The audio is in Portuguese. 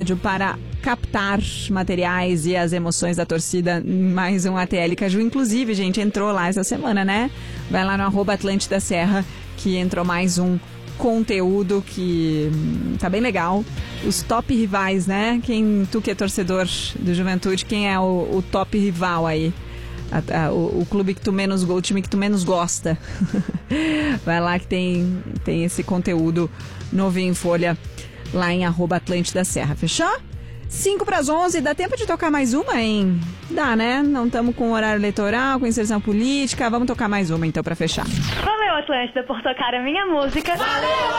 rádio para captar materiais e as emoções da torcida. Mais um ATL Caju. Inclusive, gente, entrou lá essa semana, né? Vai lá no @Atlântida Serra, que entrou mais um conteúdo que tá bem legal. Os top rivais, né? Tu que é torcedor do Juventude, quem é o top rival aí? O clube que tu menos o time que tu menos gosta. Vai lá que tem esse conteúdo novinho em folha lá em @Atlântida Serra. Fechou? 10:55, dá tempo de tocar mais uma, hein? Dá, né? Não estamos com horário eleitoral, com inserção política. Vamos tocar mais uma então pra fechar. Valeu, Atlântida, por tocar a minha música. Valeu!